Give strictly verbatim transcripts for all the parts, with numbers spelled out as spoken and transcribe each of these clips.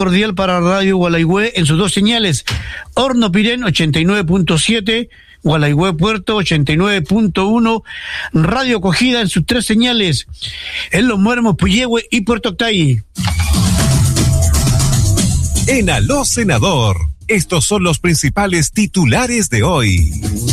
cordial para Radio Gualaigüe en sus dos señales, Horno Pirén ochenta y nueve punto siete, Gualaigüe Puerto ochenta y nueve punto uno, Radio Acogida en sus tres señales, en Los Muermos, Puyehue y Puerto Octay. En Aló Senador, estos son los principales titulares de hoy.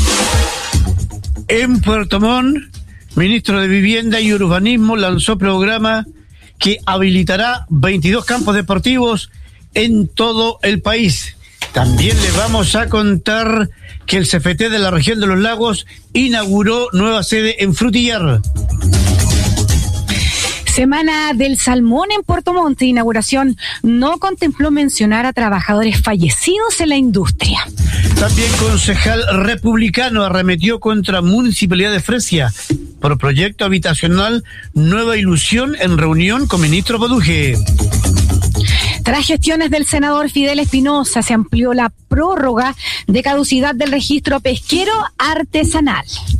En Puerto Montt, ministro de Vivienda y Urbanismo lanzó programa que habilitará veintidós campos deportivos en todo el país. También les vamos a contar que el C F T de la región de los lagos inauguró nueva sede en Frutillar. Semana del Salmón en Puerto Montt. Inauguración no contempló mencionar a trabajadores fallecidos en la industria. También concejal republicano arremetió contra Municipalidad de Fresia por proyecto habitacional Nueva Ilusión en reunión con ministro Baduje. Tras gestiones del senador Fidel Espinosa, se amplió la prórroga de caducidad del registro pesquero artesanal.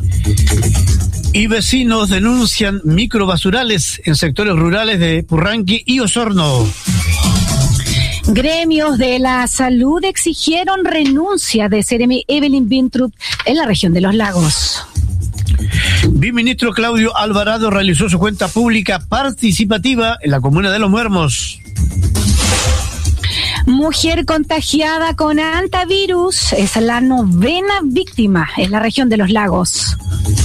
Y vecinos denuncian microbasurales en sectores rurales de Purranque y Osorno. Gremios de la salud exigieron renuncia de Seremi Evelyn Bintrup en la región de los lagos. Viceministro Claudio Alvarado realizó su cuenta pública participativa en la comuna de Los Muermos. Mujer contagiada con antivirus es la novena víctima en la región de los lagos.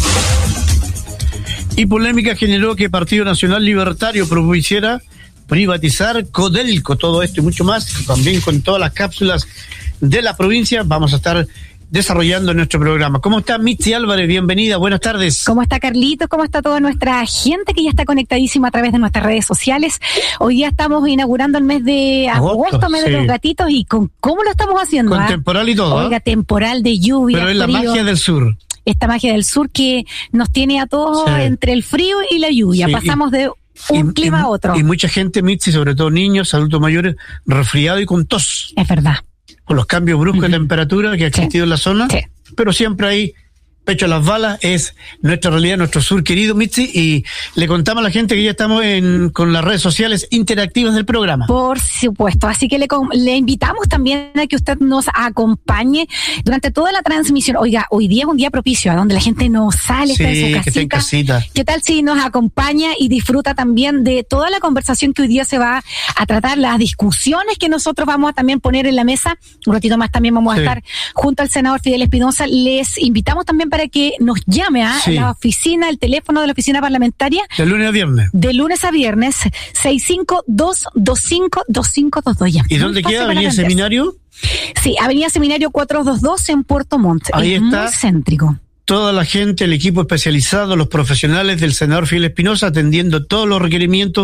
Y polémica generó que Partido Nacional Libertario propusiera privatizar Codelco. Todo esto y mucho más, también con todas las cápsulas de la provincia, vamos a estar desarrollando nuestro programa. ¿Cómo está Mitzi Álvarez? Bienvenida, buenas tardes. ¿Cómo está Carlitos? ¿Cómo está toda nuestra gente que ya está conectadísima a través de nuestras redes sociales? Hoy día estamos inaugurando el mes de agosto, agosto mes sí. de los gatitos, y con cómo lo estamos haciendo. Con ¿eh? temporal y todo. Oiga, ¿eh? temporal de lluvia, pero es la frío. magia del sur. Esta magia del sur que nos tiene a todos sí. entre el frío y la lluvia. Sí, Pasamos y, de un y, clima y, a otro. Y mucha gente, Mitzi, sobre todo niños, adultos mayores, resfriado y con tos. Es verdad. Con los cambios bruscos uh-huh. de temperatura que ha existido sí. en la zona. Sí. Pero siempre hay pecho a las balas, es nuestra realidad, nuestro sur querido, Mitzi, y le contamos a la gente que ya estamos en con las redes sociales interactivas del programa. Por supuesto, así que le, le invitamos también a que usted nos acompañe durante toda la transmisión. Oiga, hoy día es un día propicio, a donde la gente no sale, sí, está en su casita. Que está en casita. ¿Qué tal si nos acompaña y disfruta también de toda la conversación que hoy día se va a tratar, las discusiones que nosotros vamos a también poner en la mesa? Un ratito más también vamos sí. a estar junto al senador Fidel Espinosa. Les invitamos también para que nos llame a sí. la oficina, el teléfono de la oficina parlamentaria. De lunes a viernes. De lunes a viernes, seis cinco dos dos cinco dos cinco dos dos. ¿Y dónde queda? ¿Avenida Seminario? Sí, Avenida Seminario cuatrocientos veintidós en Puerto Montt. Ahí es está. Muy céntrico. Toda la gente, el equipo especializado, los profesionales del senador Fidel Espinosa atendiendo todos los requerimientos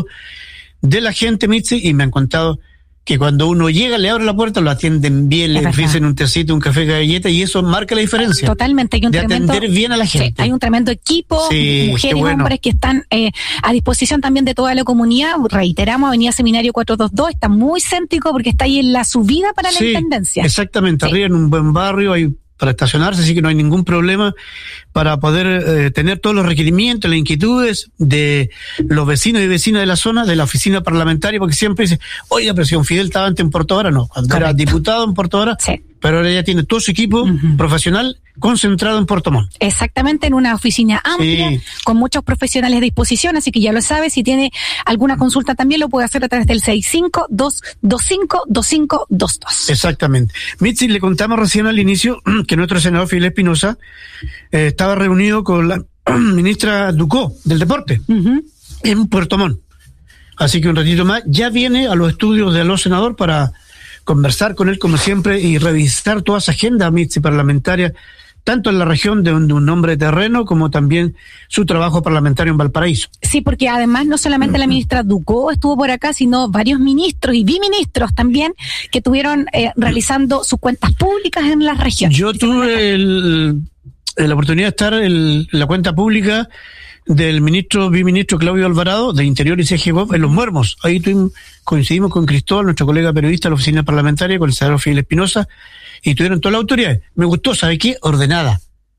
de la gente, Mitzi, y me han contado que cuando uno llega, le abre la puerta, lo atienden bien, le ofrecen un tecito, un café, galleta, y eso marca la diferencia. Totalmente. Hay un de tremendo, atender bien a la gente. Sí, hay un tremendo equipo, sí, mujeres y bueno. hombres que están eh, a disposición también de toda la comunidad. Reiteramos, Avenida Seminario cuatrocientos veintidós, está muy céntrico porque está ahí en la subida para la sí, intendencia. Exactamente, sí. Arriba en un buen barrio, hay para estacionarse, así que no hay ningún problema para poder eh, tener todos los requerimientos, las inquietudes de los vecinos y vecinas de la zona, de la oficina parlamentaria, porque siempre dice, oiga, pero si don Fidel estaba antes en Puerto Vara, no, cuando Correcto. Era diputado en Puerto Vara, sí. pero ahora ya tiene todo su equipo uh-huh. profesional concentrado en Puerto Montt. Exactamente, en una oficina amplia, sí. con muchos profesionales a disposición, así que ya lo sabe, si tiene alguna consulta también lo puede hacer a través del seis cinco dos dos cinco dos cinco dos dos. Exactamente. Mitzi, le contamos recién al inicio que nuestro senador Fidel Espinosa eh, estaba reunido con la ministra Ducó del Deporte uh-huh. en Puerto Montt. Así que un ratito más ya viene a los estudios de Aló Senador para conversar con él como siempre y revisar toda esa agenda, Mitzi, parlamentaria, tanto en la región de un, de un hombre de terreno como también su trabajo parlamentario en Valparaíso. Sí, porque además no solamente la ministra Ducó estuvo por acá, sino varios ministros y biministros también que estuvieron eh, realizando sus cuentas públicas en la región. Yo tuve el, la oportunidad de estar en la cuenta pública del ministro, biministro Claudio Alvarado, de Interior y C G G O P en Los Muermos. Ahí tuvimos, coincidimos con Cristóbal, nuestro colega periodista de la oficina parlamentaria, con el senador Fidel Espinosa, y tuvieron todas las autoridades. Me gustó, ¿sabe qué? Ordenada.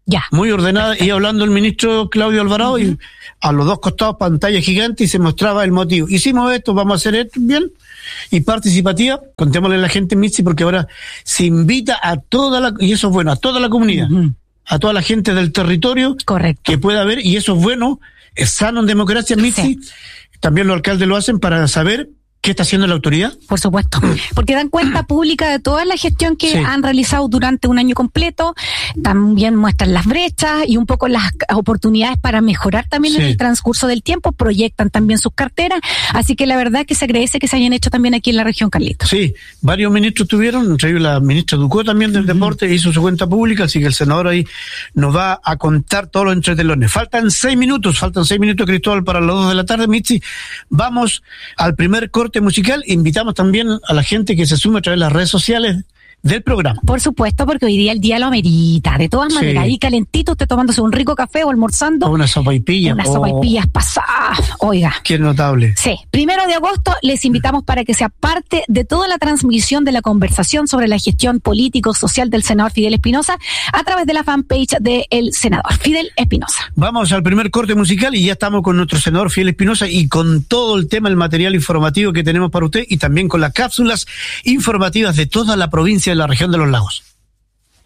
Ya. Muy ordenada, y hablando el ministro Claudio Alvarado, uh-huh. y a los dos costados pantalla gigante, y se mostraba el motivo. Hicimos esto, vamos a hacer esto, bien, y participativa. Contémosle a la gente, Mitzi, porque ahora se invita a toda la, y eso es bueno, a toda la comunidad, uh-huh. a toda la gente del territorio. Correcto. Que pueda ver, y eso es bueno, es sano en democracia, Mitzi. Sí. También los alcaldes lo hacen para saber ¿qué está haciendo la autoridad? Por supuesto, porque dan cuenta pública de toda la gestión que sí. han realizado durante un año completo, también muestran las brechas y un poco las oportunidades para mejorar también sí. en el transcurso del tiempo, proyectan también sus carteras, así que la verdad es que se agradece que se hayan hecho también aquí en la región, Carlitos. Sí, varios ministros tuvieron, entre ellos la ministra Ducó también del uh-huh. deporte, hizo su cuenta pública, así que el senador ahí nos va a contar todos los entretelones. Faltan seis minutos, faltan seis minutos, Cristóbal, para las dos de la tarde, Mitzi. Vamos al primer corte musical. Invitamos también a la gente que se sume a través de las redes sociales del programa. Por supuesto, porque hoy día el día lo amerita. De todas maneras, sí. ahí calentito, usted tomándose un rico café o almorzando. O una sopaipilla. Unas oh. sopaipillas pasadas. Oiga. Qué notable. Sí. Primero de agosto les invitamos para que sea parte de toda la transmisión de la conversación sobre la gestión político-social del senador Fidel Espinosa a través de la fanpage del senador Fidel Espinosa. Vamos al primer corte musical y ya estamos con nuestro senador Fidel Espinosa y con todo el tema, el material informativo que tenemos para usted y también con las cápsulas informativas de toda la provincia de la región de los lagos.